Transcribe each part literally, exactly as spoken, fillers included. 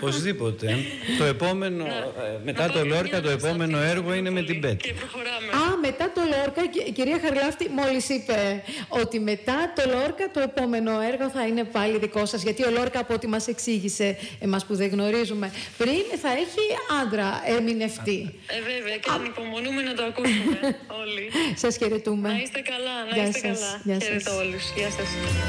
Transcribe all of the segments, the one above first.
Οπωσδήποτε. Το επόμενο, μετά το Λόρκα, το επόμενο έργο είναι με την Πέττη. Και προχωράμε. Α, μετά το Λόρκα, η κυρία Χαρλάφτη μόλις είπε ότι μετά το Λόρκα το επόμενο έργο θα είναι πάλι δικό σας. Γιατί ο Λόρκα, από ό,τι μας εξήγησε, εμάς που δεν γνωρίζουμε, πριν θα έχει άντρα ερμηνευτή. Ε, βέβαια, και ανυπομονούμε να το ακούσουμε όλοι. Σας χαιρετούμε. Να είστε καλά, να Γεια είστε σας. καλά. Γεια σας. Χαίρετε όλους. Γεια σας.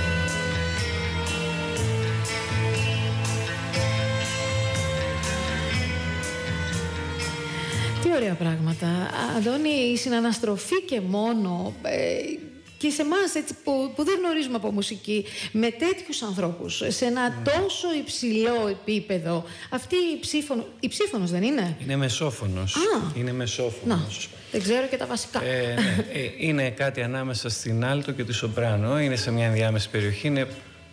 Τι ωραία πράγματα. Αντώνη, η συναναστροφή και μόνο ε, και σε εμάς έτσι, που, που δεν γνωρίζουμε από μουσική, με τέτοιους ανθρώπους, σε ένα mm. τόσο υψηλό επίπεδο, αυτή η ψήφωνο, η ψήφωνος δεν είναι? Είναι μεσόφωνος. Α. Είναι μεσόφωνος. Να, δεν ξέρω και τα βασικά. Ε, ναι. ε, είναι κάτι ανάμεσα στην άλτο και τη σοπράνο. Είναι σε μια ενδιάμεση περιοχή. Είναι...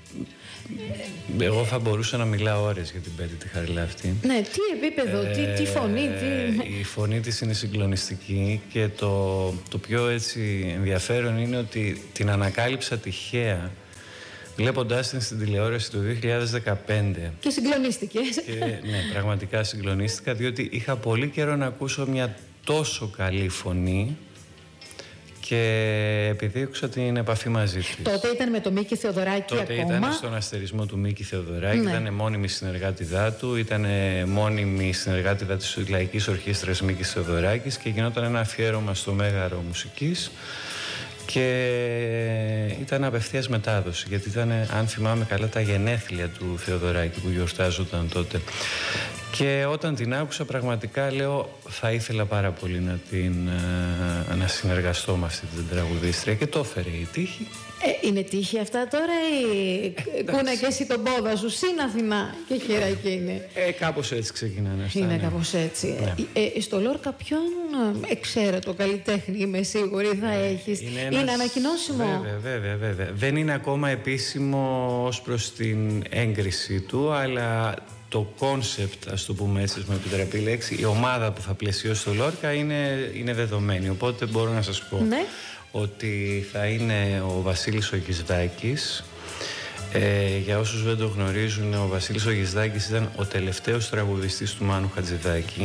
Εγώ θα μπορούσα να μιλάω ώρες για την Πέττη τη Χαριλάφτη. Ναι, τι επίπεδο, ε, τι, τι φωνή, τι... Η φωνή της είναι συγκλονιστική και το, το πιο έτσι ενδιαφέρον είναι ότι την ανακάλυψα τυχαία βλέποντάς την στην τηλεόραση το δύο χιλιάδες δεκαπέντε. Και συγκλονίστηκες. Και, ναι, πραγματικά συγκλονίστηκα, διότι είχα πολύ καιρό να ακούσω μια τόσο καλή φωνή και επιδίωξα την επαφή μαζί της. Τότε ήταν με τον Μίκη Θεοδωράκη. Τότε ακόμα. Ήταν στον αστερισμό του Μίκη Θεοδωράκη, Ναι. Ήταν μόνιμη συνεργάτηδά του, ήταν μόνιμη συνεργάτηδα της Λαϊκής Ορχήστρας Μίκης Θεοδωράκης και γινόταν ένα αφιέρωμα στο Μέγαρο Μουσικής και ήταν απευθείας μετάδοση, γιατί ήταν, αν θυμάμαι καλά, τα γενέθλια του Θεοδωράκη που γιορτάζονταν τότε. Και όταν την άκουσα, πραγματικά λέω, θα ήθελα πάρα πολύ να, την, να συνεργαστώ με αυτή την τραγουδίστρια, και το έφερε η τύχη. Ε, είναι τύχη αυτά τώρα ή ε, κούνα και εσύ τον πόδα σου, συν Αθηνά και χείρα εκείνη? Ε, κάπως έτσι ξεκινάνε αυτά. Είναι ναι. κάπως έτσι. Ναι. Ε, ε, στο Λόρκα ποιον εξαίρετο καλλιτέχνη, είμαι σίγουρη, θα ε, έχεις? Είναι, είναι ένας... ανακοινώσιμο? Βέβαια, βέβαια, βέβαια. Δεν είναι ακόμα επίσημο ως προς την έγκριση του, αλλά το κόνσεπτ, ας το πούμε έτσι, με επιτραπεί η λέξη, η ομάδα που θα πλαισιώσει το Λόρκα είναι, είναι δεδομένη. Οπότε μπορώ να σας πω ναι. ότι θα είναι ο Βασίλης ο Γισδάκης. Ε, για όσους δεν το γνωρίζουν, ο Βασίλης ο Γισδάκης ήταν ο τελευταίος τραγουδιστής του Μάνου Χατζηδάκη.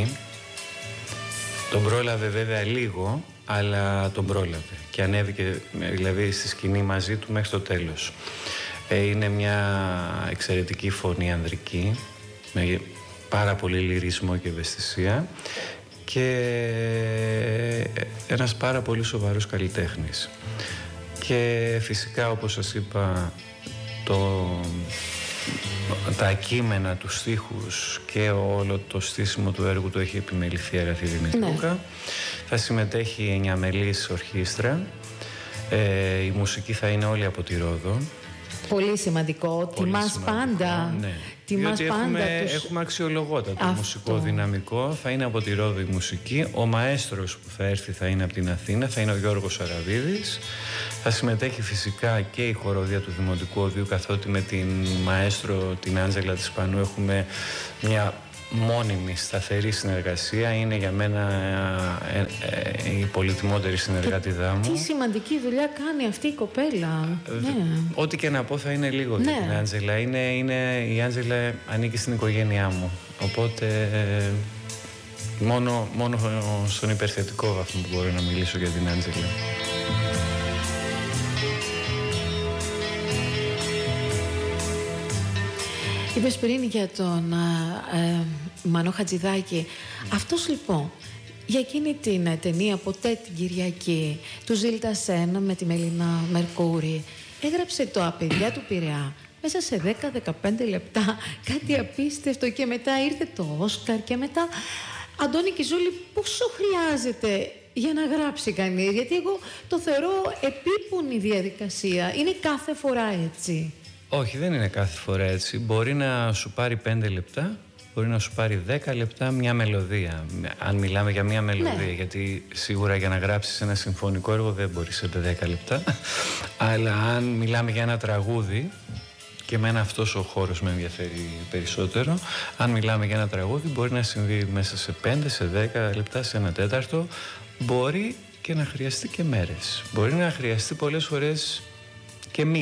Τον πρόλαβε βέβαια λίγο, αλλά τον πρόλαβε και ανέβηκε δηλαδή στη σκηνή μαζί του μέχρι το τέλος. Ε, είναι μια εξαιρετική φωνή ανδρική, με πάρα πολύ λυρισμό και ευαισθησία και ένας πάρα πολύ σοβαρός καλλιτέχνης. Και φυσικά, όπως σας είπα, το, τα κείμενα, τους στίχους και όλο το στήσιμο του έργου του έχει επιμεληθεί η Αγαθή Δημητρούκα. Ναι. Θα συμμετέχει η εννιαμελής ορχήστρα. Ε, η μουσική θα είναι όλη από τη Ρόδο. Πολύ σημαντικό. Τιμάς πάντα. Ναι. Τιμάς Διότι πάντα έχουμε, τους... έχουμε αξιολογότατο Αυτό. μουσικό δυναμικό. Θα είναι από τη Ρόδο η μουσική. Ο μαέστρος που θα έρθει θα είναι από την Αθήνα, θα είναι ο Γιώργος Αραβίδης. Θα συμμετέχει φυσικά και η χοροδία του Δημοτικού Οδείου, καθότι με την μαέστρο την Άντζελα της Πανού έχουμε μια μόνιμη, σταθερή συνεργασία. Είναι για μένα ε, ε, ε, η πολυτιμότερη συνεργάτηδά μου. Τι σημαντική δουλειά κάνει αυτή η κοπέλα. Ε, ναι. Ό,τι και να πω θα είναι λίγο ναι. για την Άντζελα. Είναι, είναι, η Άντζελα ανήκει στην οικογένειά μου. Οπότε ε, μόνο, μόνο στον υπερθετικό βαθμό που μπορώ να μιλήσω για την Άντζελα. Είπες πριν για τον ε, Μανώ Χατζηδάκη. Mm. Αυτός λοιπόν, για εκείνη την ταινία «Ποτέ την Κυριακή» του Ζήλτα Σεν με τη Μελίνα Μερκούρη, έγραψε το «Απαιδιά του Πειραιά» μέσα σε δέκα με δεκαπέντε λεπτά. Κάτι απίστευτο. Και μετά ήρθε το Όσκαρ και μετά... Αντώνη Κυζούλη, πόσο χρειάζεται για να γράψει κανείς? Γιατί εγώ το θεωρώ επίπονη διαδικασία. Είναι κάθε φορά έτσι? Όχι, δεν είναι κάθε φορά έτσι. Μπορεί να σου πάρει πέντε λεπτά, μπορεί να σου πάρει δέκα λεπτά μια μελωδία. Αν μιλάμε για μια μελωδία, ναι. γιατί σίγουρα για να γράψεις ένα συμφωνικό έργο δεν μπορεί σε δέκα λεπτά. Αλλά αν μιλάμε για ένα τραγούδι, και εμένα αυτός ο χώρος με ενδιαφέρει περισσότερο, αν μιλάμε για ένα τραγούδι μπορεί να συμβεί μέσα σε πέντε, σε δέκα λεπτά, σε ένα τέταρτο. Μπορεί και να χρειαστεί και μέρες. Μπορεί να χρειαστεί πολλές φορές και μήνα.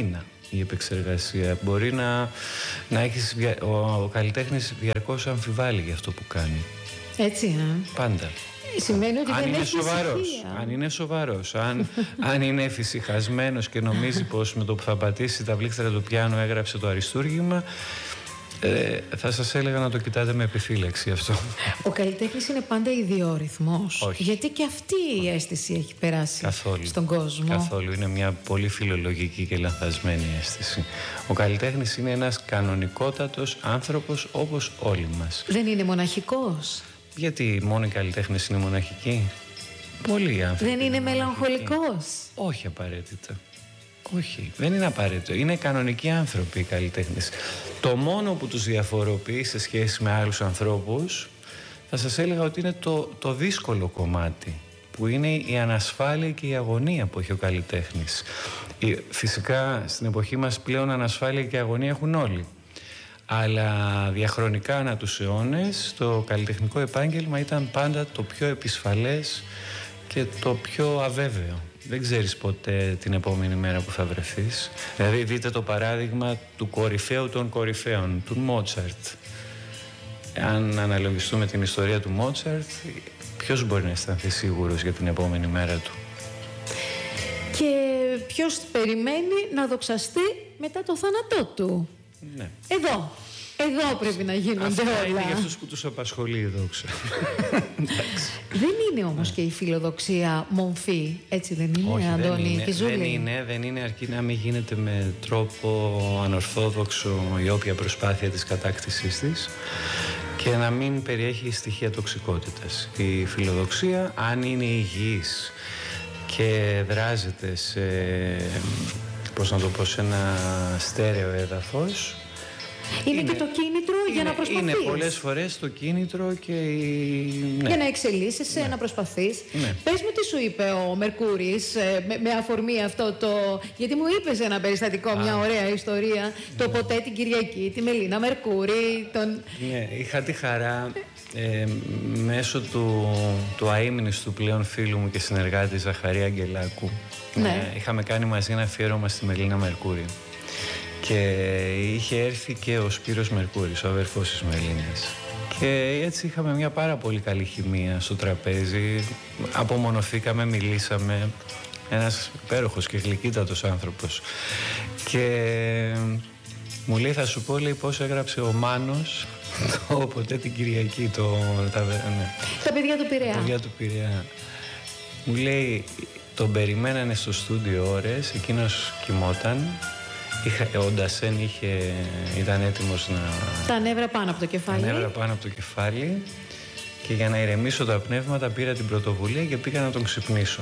η επεξεργασία. Μπορεί να, να έχεις, ο, ο καλλιτέχνης διαρκώς αμφιβάλλει για αυτό που κάνει. Έτσι, ε. Πάντα. Σημαίνει ότι αν δεν είναι έχει σοβαρός, ησυχία. αν είναι σοβαρός, αν, αν είναι εφησυχασμένος και νομίζει πως με το που θα πατήσει τα βλήκτρα του πιάνο έγραψε το αριστούργημα, ε, θα σας έλεγα να το κοιτάτε με επιφύλαξη αυτό. Ο καλλιτέχνης είναι πάντα ιδιόρυθμος. Όχι. Γιατί και αυτή η αίσθηση έχει περάσει Καθόλου. στον κόσμο. Καθόλου. Είναι μια πολύ φιλολογική και λανθασμένη αίσθηση. Ο καλλιτέχνης είναι ένας κανονικότατος άνθρωπος όπως όλοι μας. Δεν είναι μοναχικός. Γιατί μόνο οι καλλιτέχνες είναι μοναχικοί. Πολλοί άνθρωποι. Δεν είναι μελαγχολικός. Όχι απαραίτητα. Όχι, δεν είναι απαραίτητο. Είναι κανονικοί άνθρωποι οι καλλιτέχνες. Το μόνο που τους διαφοροποιεί σε σχέση με άλλους ανθρώπους, θα σας έλεγα ότι είναι το, το δύσκολο κομμάτι, που είναι η ανασφάλεια και η αγωνία που έχει ο καλλιτέχνης. Φυσικά στην εποχή μας πλέον ανασφάλεια και αγωνία έχουν όλοι. Αλλά διαχρονικά ανά τους αιώνες το καλλιτεχνικό επάγγελμα ήταν πάντα το πιο επισφαλές και το πιο αβέβαιο. Δεν ξέρεις ποτέ την επόμενη μέρα που θα βρεθείς. Δηλαδή δείτε το παράδειγμα του κορυφαίου των κορυφαίων, του Μότσαρτ. Αν αναλογιστούμε την ιστορία του Μότσαρτ, ποιος μπορεί να αισθανθεί σίγουρος για την επόμενη μέρα του? Και ποιος περιμένει να δοξαστεί μετά το θάνατό του? Ναι. Εδώ. Εδώ πρέπει να γίνονται Αυτά όλα. είναι για αυτούς που τους απασχολεί η δόξα. Δεν είναι όμως και η φιλοδοξία μομφή, έτσι δεν είναι? Όχι, Αντώνη δεν είναι, Κιζούλη? δεν είναι, δεν είναι, αρκεί να μην γίνεται με τρόπο ανορθόδοξο η όποια προσπάθεια της κατάκτησής της και να μην περιέχει στοιχεία τοξικότητας. Η φιλοδοξία, αν είναι υγιής και δράζεται σε, πώς να το πω, σε ένα στέρεο έδαφος, Είναι, είναι και το κίνητρο είναι, για να προσπαθείς. Είναι πολλές φορές το κίνητρο και η... ναι. Για να εξελίσσεσαι, Ναι. να προσπαθείς. Ναι. Πες μου τι σου είπε ο Μερκούρης ε, με, με αφορμή αυτό το... Γιατί μου είπες ένα περιστατικό, μια ωραία ιστορία. Ναι. Το ποτέ την Κυριακή, τη Μελίνα Μερκούρη, τον... Ναι, είχα τη χαρά ε, μέσω του, του αείμνηστου πλέον φίλου μου και συνεργάτη Ζαχαρία Αγγελάκου. Ναι. Ε, είχαμε κάνει μαζί ένα αφιέρωμα στη Μελίνα Μερκούρη. Και είχε έρθει και ο Σπύρος Μερκούρης, ο αδερφός της Μελίνας. Και έτσι είχαμε μια πάρα πολύ καλή χημεία στο τραπέζι. Απομονωθήκαμε, μιλήσαμε. Ένας υπέροχος και γλυκύτατος άνθρωπος. Και μου λέει, θα σου πω, λέει, πώς έγραψε ο Μάνος το ποτέ την Κυριακή, το, τα, ναι. τα παιδιά του Πειραιά. Τα παιδιά του Πειραιά. Μου λέει, τον περιμένανε στο στούντιο ώρες, εκείνος κοιμόταν. Είχα, ο Ντασέν είχε, ήταν έτοιμος να... Τα νεύρα πάνω από το κεφάλι. Τα νεύρα πάνω από το κεφάλι και για να ηρεμήσω τα πνεύματα πήρα την πρωτοβουλία και πήγα να τον ξυπνήσω.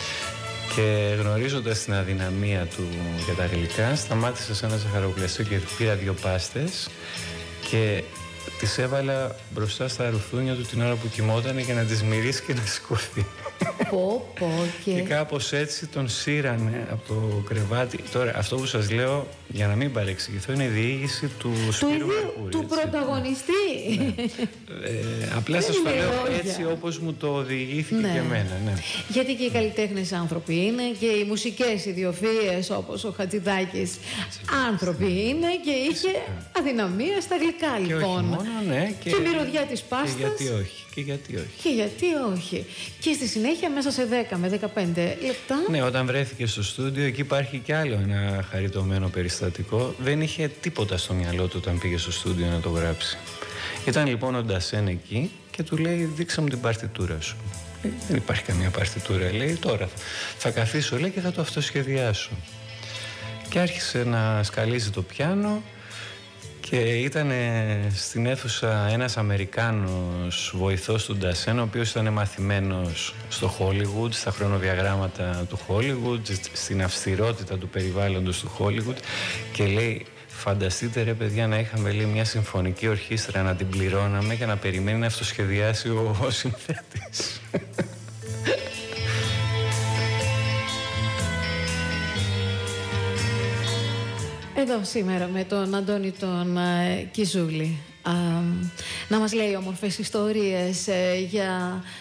Και γνωρίζοντας την αδυναμία του για τα γλυκά, σταμάτησα σε ένα ζαχαροπλαστείο και πήρα δύο πάστες και τις έβαλα μπροστά στα ρουθούνια του την ώρα που κοιμότανε για να τις μυρίσει και να σηκωθεί. Πω, πω, και... και κάπως έτσι τον σύρανε από το κρεβάτι. Τώρα, αυτό που σας λέω, για να μην παρεξηγηθώ, είναι η διήγηση του Σπύρου Μερκούρη. Του έτσι. πρωταγωνιστή. Ναι. Ε, απλά σας το λέω έτσι όπως μου το διηγήθηκε ναι. και εμένα. Ναι. Γιατί και οι καλλιτέχνες άνθρωποι είναι και οι μουσικές ιδιοφυΐες όπως ο Χατζηδάκης άνθρωποι είναι και είχε αδυναμία στα γλυκά και λοιπόν. Όχι μόνο, ναι, και, και μυρωδιά της πάστας. Και γιατί όχι. Και γιατί όχι. Και γιατί όχι. Και στη συνέχεια μέσα σε δέκα με δεκαπέντε λεπτά. Ναι, όταν βρέθηκε στο στούντιο, εκεί υπάρχει κι άλλο ένα χαριτωμένο περιστατικό. Δεν είχε τίποτα στο μυαλό του όταν πήγε στο στούντιο να το γράψει. Ήταν λοιπόν ο Ντασέν εκεί και του λέει, δείξε μου την παρτιτούρα σου. Ε, δεν υπάρχει καμία παρτιτούρα, λέει, τώρα θα καθίσω, λέει, και θα το αυτοσχεδιάσω. Και άρχισε να σκαλίζει το πιάνο. Και ήταν στην αίθουσα ένας Αμερικάνος βοηθός του Ντασέν, ο οποίος ήταν μαθημένος στο Χόλιγουντ, στα χρονοδιαγράμματα του Χόλιγουντ, στην αυστηρότητα του περιβάλλοντος του Χόλιγουντ και λέει, φανταστείτε ρε παιδιά να είχαμε, λέει, μια συμφωνική ορχήστρα, να την πληρώναμε και να περιμένει να αυτοσχεδιάσει ο, ο συνθέτης. Εδώ σήμερα με τον Αντώνη τον uh, Κιζούλη uh, να μας λέει όμορφες ιστορίες uh, για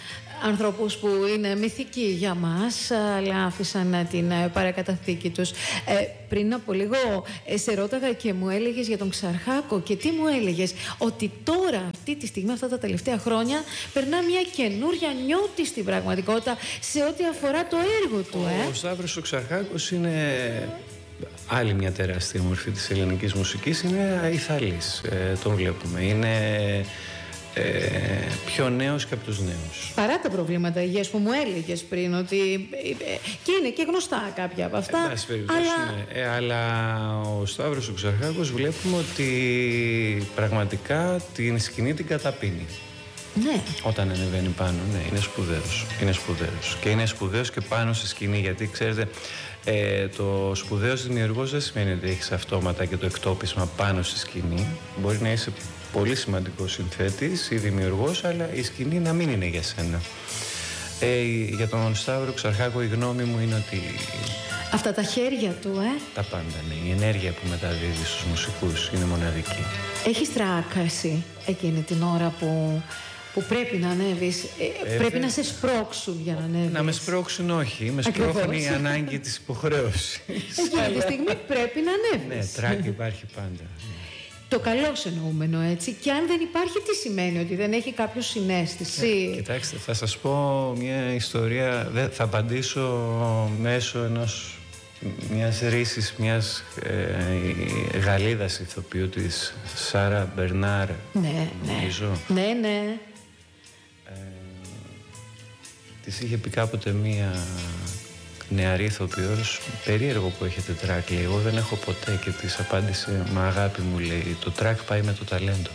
ανθρώπους που είναι μυθικοί για μας, αλλά άφησαν την παρακαταθήκη τους. Ε, πριν από λίγο ε, σε ρώταγα και μου έλεγες για τον Ξαρχάκο και τι μου έλεγες, ότι τώρα αυτή τη στιγμή, αυτά τα τελευταία χρόνια, περνά μια καινούρια νιώτη στην πραγματικότητα σε ό,τι αφορά το έργο του. Ε. Ο Σταύρος ο Ξαρχάκος είναι άλλη μια τεράστια μορφή της ελληνικής μουσικής, είναι αϊθαλής, ε, τον βλέπουμε. Είναι ε, πιο νέος και από τους νέους. Παρά τα προβλήματα υγείας που μου έλεγες πριν, ότι ε, και είναι και γνωστά κάποια από αυτά. Ε, αλλά... Ναι. Ε, αλλά ο Σταύρος ο Ξαρχάκος βλέπουμε ότι πραγματικά την σκηνή την καταπίνει. Ναι. Όταν ανεβαίνει πάνω, ναι, είναι σπουδαίος. Είναι σπουδαίος. Και είναι σπουδαίος και πάνω στη σκηνή, γιατί ξέρετε, ε, το σπουδαίος δημιουργός δεν σημαίνει ότι έχεις αυτόματα και το εκτόπισμα πάνω στη σκηνή. Μπορεί να είσαι πολύ σημαντικός συνθέτης ή δημιουργός, αλλά η σκηνή να μην είναι για σένα. Ε, για τον Σταύρο Ξαρχάκο η γνώμη μου είναι ότι... Αυτά τα χέρια του, ε. Τα πάντα, ναι. Η ενέργεια που μεταδίδει στους μουσικούς είναι μοναδική. Έχεις τράκαση εκείνη την ώρα που... που πρέπει να ανέβεις, ε, πρέπει να σε σπρώξουν για να ανέβεις. Να με σπρώξουν όχι, με σπρώχνει η ανάγκη της υποχρέωσης. Εκείνη τη στιγμή πρέπει να ανέβεις. Ναι, τράκ υπάρχει πάντα. Το καλώς εννοούμενο, έτσι. Και αν δεν υπάρχει, τι σημαίνει, ότι δεν έχει κάποιο συναίσθηση? Ε, κοιτάξτε, θα σας πω μια ιστορία, θα απαντήσω μέσω ενός, μιας ρήσης, μιας ε, Γαλλίδας ηθοποιού της Σάρα Μπερνάρ. Ναι, νομίζω. ναι. Ναι, ναι. Ε, της είχε πει κάποτε μία νεαρή ηθοποιός, περίεργο που έχετε τρακ, λέει. Εγώ δεν έχω ποτέ, και της απάντησε, μα αγάπη μου, λέει, το τρακ πάει με το ταλέντο.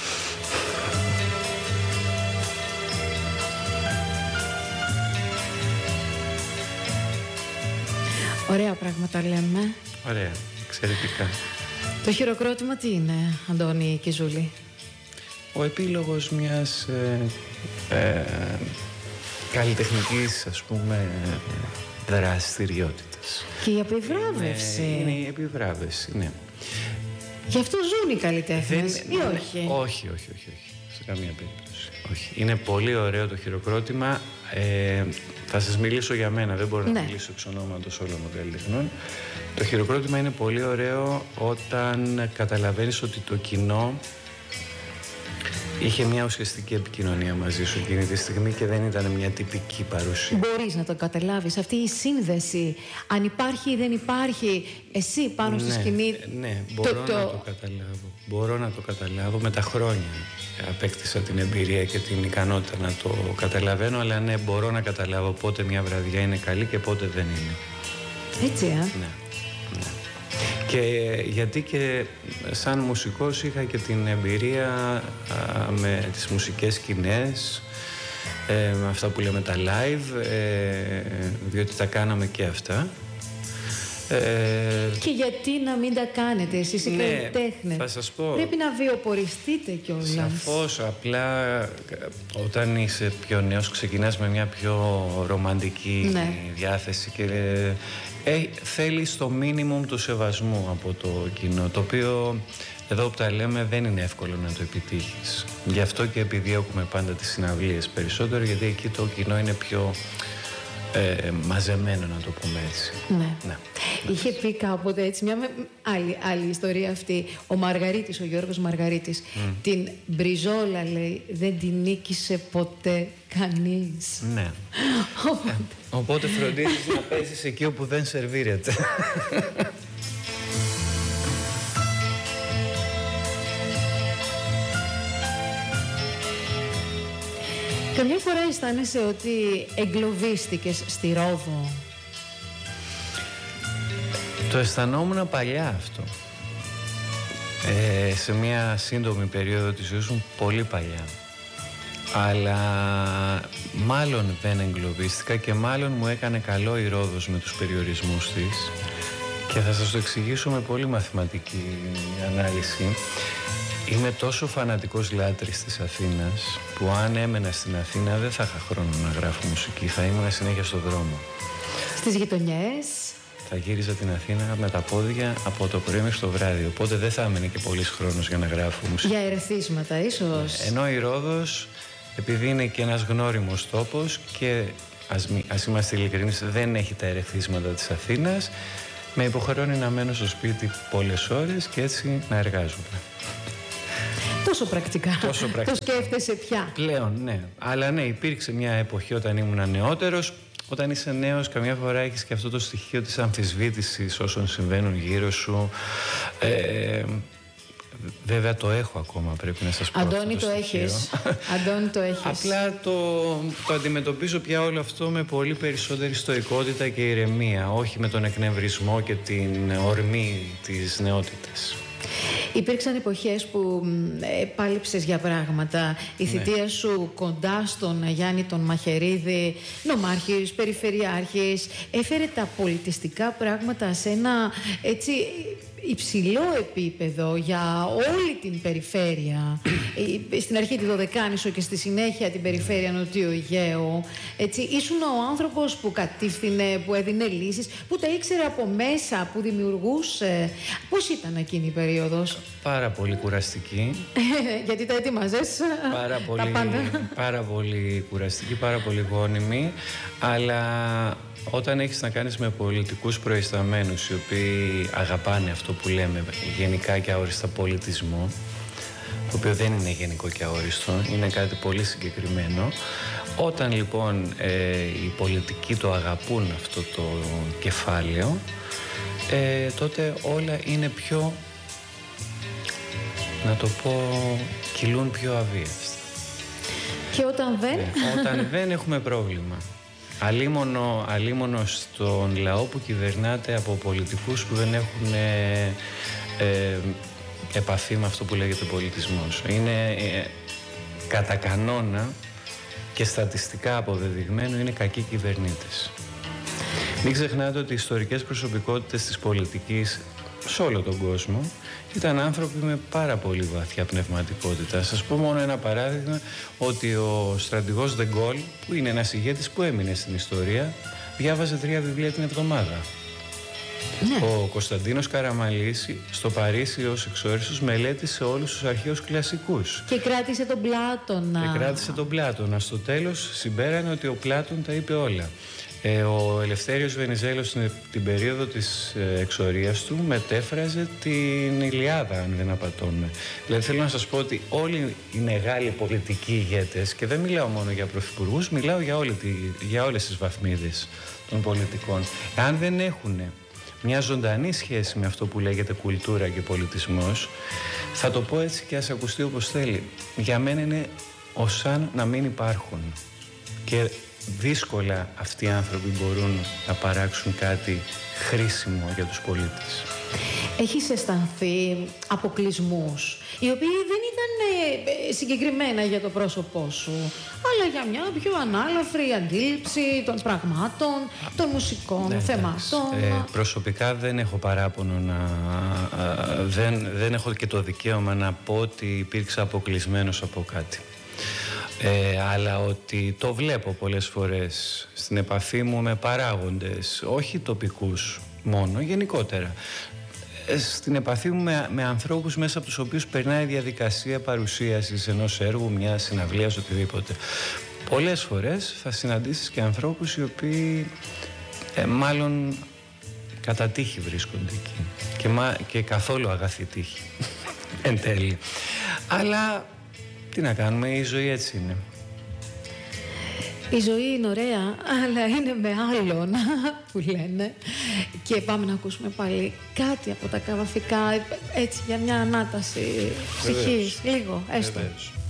Ωραία πράγματα λέμε. Ωραία, εξαιρετικά. Το χειροκρότημα τι είναι, Αντώνη Κιζούλη? Ο επίλογος μιας ε, ε, καλλιτεχνικής, ας πούμε, δραστηριότητας. Και η επιβράβευση. Είναι, είναι η επιβράβευση, ναι. Γι' αυτό ζουν οι καλλιτέχνες, Δεν, ή ναι, όχι? Όχι, όχι, όχι, όχι. Σε καμία περίπτωση. Όχι. Είναι πολύ ωραίο το χειροκρότημα. Ε, θα σας μιλήσω για μένα, δεν μπορώ ναι. να μιλήσω εξ ονόματος όλων των καλλιτεχνών. Το χειροκρότημα είναι πολύ ωραίο όταν καταλαβαίνεις ότι το κοινό είχε μια ουσιαστική επικοινωνία μαζί σου εκείνη τη στιγμή και δεν ήταν μια τυπική παρουσία. Μπορείς να το καταλάβεις, αυτή η σύνδεση, αν υπάρχει ή δεν υπάρχει, εσύ πάνω στη ναι, σκηνή. Ναι, μπορώ το, να το... το καταλάβω. Μπορώ να το καταλάβω. Με τα χρόνια απέκτησα την εμπειρία και την ικανότητα να το καταλαβαίνω, αλλά ναι, μπορώ να καταλάβω πότε μια βραδιά είναι καλή και πότε δεν είναι. Έτσι, α. Ναι, ναι. Και γιατί και σαν μουσικός είχα και την εμπειρία α, με τις μουσικές σκηνές, ε, με αυτά που λέμε τα live, ε, διότι τα κάναμε και αυτά. Ε, και γιατί να μην τα κάνετε εσείς οι ναι, καλλιτέχνες? Θα σας πω. Πρέπει να βιοποριστείτε κιόλας. Σαφώς, απλά όταν είσαι πιο νέος ξεκινάς με μια πιο ρομαντική ναι. διάθεση και ε, θέλει το μίνιμουμ του σεβασμού από το κοινό, το οποίο εδώ που τα λέμε δεν είναι εύκολο να το επιτύχεις. Γι' αυτό και επιδιώκουμε πάντα τις συναυλίες περισσότερο, γιατί εκεί το κοινό είναι πιο ε, μαζεμένο, να το πούμε έτσι. Ναι. ναι. Είχε πει κάποτε έτσι μια άλλη, άλλη ιστορία αυτή ο Μαργαρίτης, ο Γιώργος Μαργαρίτης. Mm. Την μπριζόλα, λέει, δεν την νίκησε ποτέ κανείς. Ναι. Οπότε, Οπότε φροντίζεις να παίζεις εκεί όπου δεν σερβίρεται. Καμιά φορά αισθάνεσαι ότι εγκλωβίστηκες στη Ρόδο? Το αισθανόμουν παλιά αυτό. Ε, σε μια σύντομη περίοδο της ζωής μου, πολύ παλιά. Αλλά μάλλον δεν εγκλωβίστηκα και μάλλον μου έκανε καλό η Ρόδος με τους περιορισμούς της. Και θα σας το εξηγήσω με πολύ μαθηματική ανάλυση. Είμαι τόσο φανατικός λάτρης της Αθήνας που αν έμενα στην Αθήνα δεν θα είχα χρόνο να γράφω μουσική, θα ήμουν συνέχεια στο δρόμο. Στις γειτονιές? Θα γύριζα την Αθήνα με τα πόδια από το πρωί μέχρι το βράδυ, οπότε δεν θα έμενε και πολύς χρόνος για να γράφω μουσική. Για ερεθίσματα ίσως. Ενώ η Ρόδος επειδή είναι και ένας γνώριμος τόπος και ας, μη, ας είμαστε ειλικρινείς, δεν έχει τα ερεθίσματα της Αθήνας, με υποχρεώνει να μένω στο σπίτι πολλές ώρες και έτσι να εργάζομαι. Τόσο πρακτικά. Τόσο πρακτικά. Το σκέφτεσαι πια. Πλέον, ναι. Αλλά ναι, υπήρξε μια εποχή όταν ήμουν νεότερος. Όταν είσαι νέος, καμιά φορά έχεις και αυτό το στοιχείο της αμφισβήτησης όσων συμβαίνουν γύρω σου. Ε, βέβαια το έχω ακόμα, πρέπει να σας πω. Αντώνη, το, το έχεις. Αντώνη, το έχεις. Απλά το, το αντιμετωπίζω πια όλο αυτό με πολύ περισσότερη στοικότητα και ηρεμία, όχι με τον εκνευρισμό και την ορμή της νεότητας. Υπήρξαν εποχές που ε, πάλεψες για πράγματα. Η θητεία ναι. σου κοντά στον Γιάννη τον Μαχαιρίδη, νομάρχης, περιφερειάρχης, έφερε τα πολιτιστικά πράγματα σε ένα έτσι υψηλό επίπεδο για όλη την περιφέρεια. Στην αρχή τη Δωδεκάνησο και στη συνέχεια την περιφέρεια Νοτιού Αιγαίου. Έτσι, ήσουν ο άνθρωπος που κατήφθηνε, που έδινε λύσεις, που τα ήξερε από μέσα, που δημιουργούσε. Πώς ήταν εκείνη η περίοδος? Πάρα πολύ κουραστική. Γιατί τα ετοίμαζες πάρα πολύ, τα πάντα. Πάρα πολύ κουραστική, πάρα πολύ γόνιμη, αλλά όταν έχεις να κάνεις με πολιτικούς προϊσταμένους οι οποίοι αγαπάνε αυτό που λέμε γενικά και αόριστα πολιτισμό, το οποίο δεν είναι γενικό και αόριστο, είναι κάτι πολύ συγκεκριμένο. Όταν λοιπόν ε, οι πολιτικοί το αγαπούν αυτό το κεφάλαιο, ε, τότε όλα είναι πιο, να το πω, κυλούν πιο αβίαστα. Και όταν δεν... Ε, όταν δεν έχουμε πρόβλημα. Αλίμονο, αλίμονο στον λαό που κυβερνάται από πολιτικούς που δεν έχουν ε, ε, επαφή με αυτό που λέγεται πολιτισμός. Είναι ε, κατά κανόνα και στατιστικά αποδεδειγμένο είναι κακοί κυβερνήτες. Μην ξεχνάτε ότι οι ιστορικές προσωπικότητες της πολιτικής σε όλο τον κόσμο ήταν άνθρωποι με πάρα πολύ βαθιά πνευματικότητα. Σας πω μόνο ένα παράδειγμα, ότι ο στρατηγός Ντε Γκόλ, που είναι ένας ηγέτης που έμεινε στην ιστορία, διάβαζε τρία βιβλία την εβδομάδα. Ναι. Ο Κωνσταντίνος Καραμαλής στο Παρίσι ως εξόριστος μελέτησε όλους τους αρχαίους κλασικούς. Και κράτησε τον Πλάτωνα. Και κράτησε τον Πλάτωνα. Στο τέλος συμπέρανε ότι ο Πλάτων τα είπε όλα. Ε, ο Ελευθέριος Βενιζέλος στην, την περίοδο της ε, εξορίας του μετέφραζε την Ηλιάδα, αν δεν απατώμε. Δηλαδή θέλω να σας πω ότι όλοι οι μεγάλοι πολιτικοί ηγέτες, και δεν μιλάω μόνο για πρωθυπουργούς, μιλάω για, όλη τη, για όλες τις βαθμίδες των πολιτικών, αν δεν έχουν μια ζωντανή σχέση με αυτό που λέγεται κουλτούρα και πολιτισμός, θα το πω έτσι και ας ακουστεί όπως θέλει, για μένα είναι ως σαν να μην υπάρχουν. Και δύσκολα αυτοί οι άνθρωποι μπορούν να παράξουν κάτι χρήσιμο για τους πολίτες. Έχεις αισθανθεί αποκλεισμούς, οι οποίοι δεν ήταν ε, συγκεκριμένα για το πρόσωπό σου, αλλά για μια πιο ανάλαφρη αντίληψη των πραγμάτων, των μουσικών ναι, θεμάτων. Ε, προσωπικά δεν έχω παράπονο να... Α, δεν, δεν έχω και το δικαίωμα να πω ότι υπήρξα αποκλεισμένος από κάτι. Ε, αλλά ότι το βλέπω πολλές φορές στην επαφή μου με παράγοντες, όχι τοπικούς μόνο, γενικότερα. Ε, στην επαφή μου με, με ανθρώπους μέσα από τους οποίους περνάει η διαδικασία παρουσίασης ενός έργου, μιας συναυλίας, οτιδήποτε. Πολλές φορές θα συναντήσεις και ανθρώπους οι οποίοι ε, μάλλον κατά τύχη βρίσκονται εκεί και, μα, και καθόλου αγαθή τύχη εν τέλει. Αλλά τι να κάνουμε, η ζωή έτσι είναι. Η ζωή είναι ωραία, αλλά είναι με άλλον που λένε. Και πάμε να ακούσουμε πάλι κάτι από τα καβαφικά, έτσι για μια ανάταση ψυχής, λίγο, έστω. Βεβαίως.